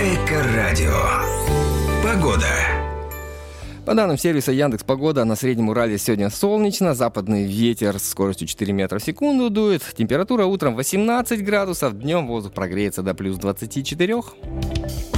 Эко-радио. Погода. По данным сервиса Яндекс.Погода, на Среднем Урале сегодня солнечно, западный ветер с скоростью 4 метра в секунду дует, температура утром 18 градусов, днем воздух прогреется до плюс 24.